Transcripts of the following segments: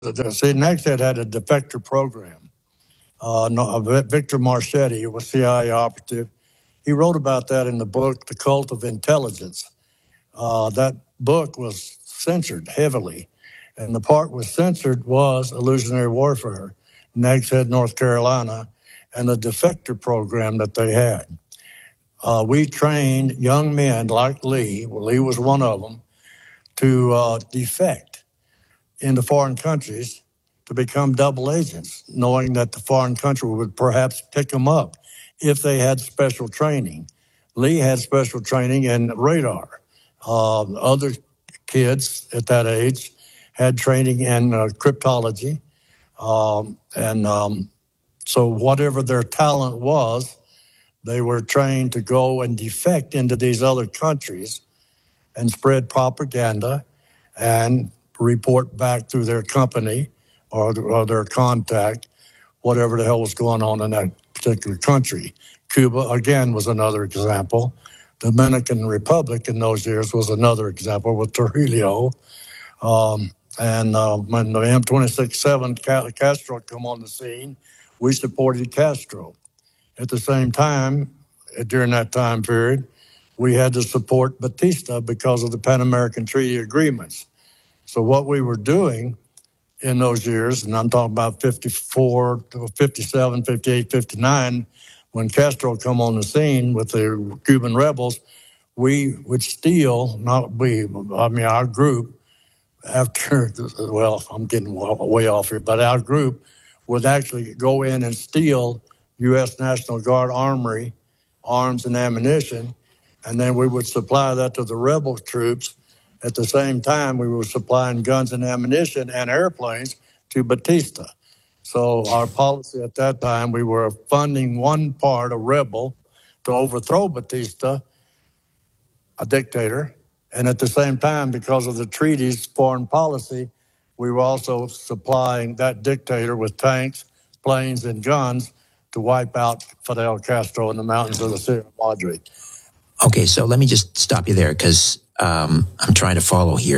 See, NextEd had a defector program. Victor Marchetti was CIA operative. He wrote about that in the book, The Cult of Intelligence. That book was censored heavily, and the part was censored was illusionary warfare, NextEd, North Carolina, and the defector program that they had. We trained young men like Lee, well, Lee was one of them, to defect into foreign countries to become double agents, knowing that the foreign country would perhaps pick them up if they had special training. Lee had special training in radar. Other kids at that age had training in cryptology. So whatever their talent was, they were trained to go and defect into these other countries and spread propaganda and report back through their company or their contact, whatever the hell was going on in that particular country. Cuba, again, was another example. Dominican Republic in those years was another example with Trujillo. When the M26-7 Castro come on the scene, we supported Castro. At the same time, during that time period, we had to support Batista because of the Pan American Treaty Agreements. So what we were doing in those years, and I'm talking about 54, 57, 58, 59, when Castro come on the scene with the Cuban rebels, we would steal, our group, after, well, I'm getting way off here, but our group would actually go in and steal U.S. National Guard armory, arms and ammunition, and then we would supply that to the rebel troops. At the same time, we were supplying guns and ammunition and airplanes to Batista. So our policy at that time, we were funding one part, a rebel, to overthrow Batista, a dictator. And at the same time, because of the treaties, foreign policy, we were also supplying that dictator with tanks, planes, and guns to wipe out Fidel Castro in the mountains of the Sierra Madre. Okay, so let me just stop you there because I'm trying to follow here.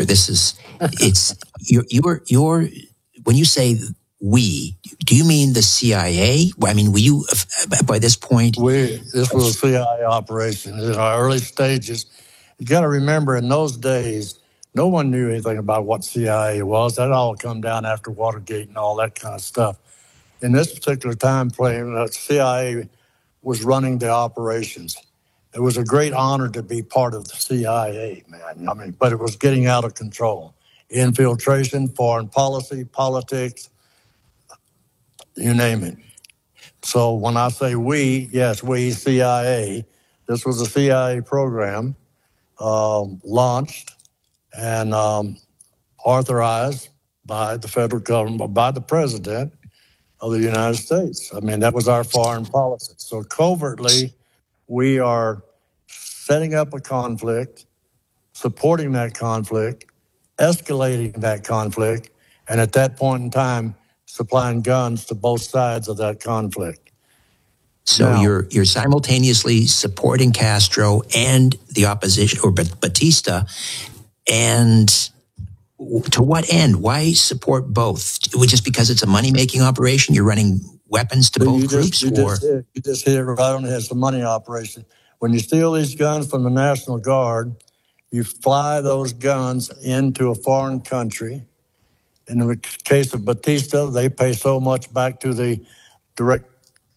When you say we, do you mean the CIA? I mean, were you, by this point? This was a CIA operation in our early stages. You got to remember, in those days, no one knew anything about what CIA was. That all come down after Watergate and all that kind of stuff. In this particular time frame, the CIA was running the operations. It was a great honor to be part of the CIA, man. But it was getting out of control. Infiltration, foreign policy, politics, you name it. So when I say we, yes, we, CIA, this was a CIA program launched and authorized by the federal government, by the president of the United States. I mean, that was our foreign policy. So covertly, we are setting up a conflict, supporting that conflict, escalating that conflict, and at that point in time, supplying guns to both sides of that conflict. So now, you're simultaneously supporting Castro and the opposition, or Batista, and to what end? Why support both? Just because it's a money-making operation? You're running weapons to both groups? You just hit it right on the head. It's a money operation. When you steal these guns from the National Guard, you fly those guns into a foreign country. In the case of Batista, they pay so much back to the direct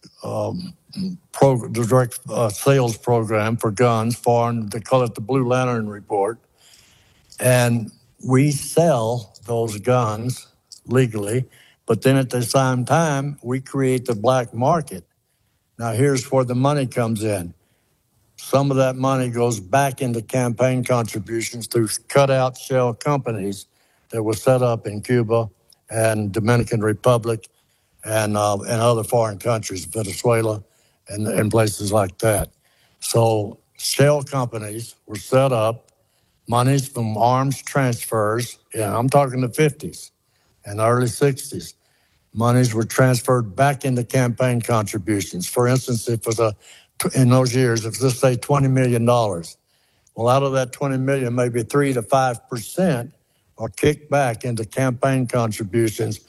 sales program for guns, foreign. They call it the Blue Lantern Report. And we sell those guns legally, but then at the same time, we create the black market. Now, here's where the money comes in. Some of that money goes back into campaign contributions through cutout shell companies that were set up in Cuba and Dominican Republic and other foreign countries, Venezuela and places like that. So shell companies were set up. Monies from arms transfers, I'm talking the 50s and the early 60s. Monies were transferred back into campaign contributions. For instance, in those years, if let's say $20 million, well, out of that $20 million, maybe 3 to 5% or kicked back into campaign contributions